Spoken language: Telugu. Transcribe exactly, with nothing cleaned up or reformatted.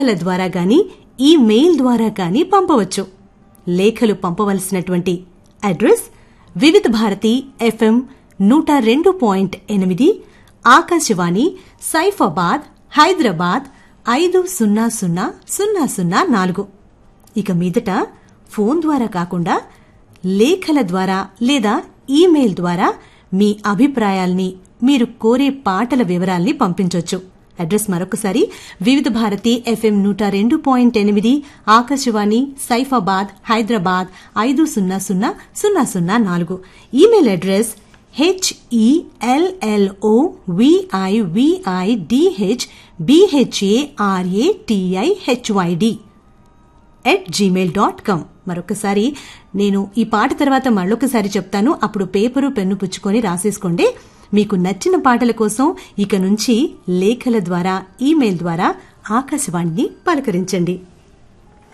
లేఖల ద్వారా గాని ఈమెయిల్ ద్వారా గాని పంపవచ్చు. లేఖలు పంపవలసినటువంటి అడ్రస్ వివిధ భారతి ఎఫ్ఎం నూట రెండు పాయింట్ ఎనిమిది ఆకాశవాణి సైఫాబాద్ హైదరాబాద్ ఐదు సున్నా సున్నా సున్నా సున్నా నాలుగు. ఇక మీదట ఫోన్ ద్వారా కాకుండా లేఖల ద్వారా లేదా ఈమెయిల్ ద్వారా మీ అభిప్రాయాల్ని, మీరు కోరే పాటల వివరాల్ని పంపించొచ్చు. అడ్రస్ మరొకసారి వివిధ భారతి ఎఫ్ఎం నూట రెండు పాయింట్ ఎనిమిది ఆకాశవాణి సైఫాబాద్ హైదరాబాద్ ఐదు సున్నా సున్నా సున్నా సున్నా నాలుగు. Email address హెచ్ఈఎల్ఎల్ఓవిఐవిఐడిహెచ్ బిహెచ్ఏఆర్ఏటిఐహెచ్వైడి at Gmail dot com. మరొకసారి నేను ఈ పాట తర్వాత మళ్ళొకసారి చెప్తాను, అప్పుడు పేపరు పెన్ను పుచ్చుకొని రాసేసుకోండి. మీకు నచ్చిన పాటల కోసం ఇక నుంచి లేఖల ద్వారా ఈమెయిల్ ద్వారా ఆకాశవాణిని పలకరించండి.